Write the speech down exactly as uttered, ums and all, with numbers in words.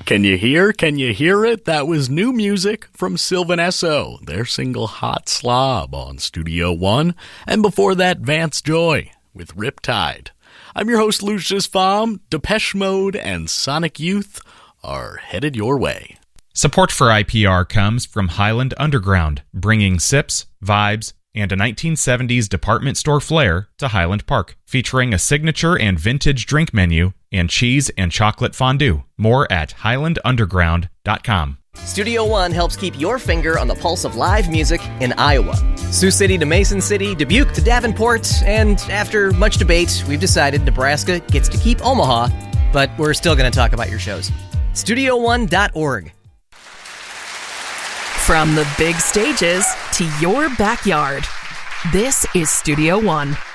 Can you hear? Can you hear it? That was new music from Sylvan Esso, their single Hot Slob on Studio One. And before that, Vance Joy with Riptide. I'm your host, Lucius Baum. Depeche Mode and Sonic Youth are headed your way. Support for I P R comes from Highland Underground, bringing sips, vibes, and a nineteen seventies department store flair to Highland Park, featuring a signature and vintage drink menu and cheese and chocolate fondue. More at highland underground dot com. Studio One helps keep your finger on the pulse of live music in Iowa. Sioux City to Mason City, Dubuque to Davenport, and after much debate, we've decided Nebraska gets to keep Omaha, but we're still going to talk about your shows. studio one dot org. From the big stages to your backyard, this is Studio One.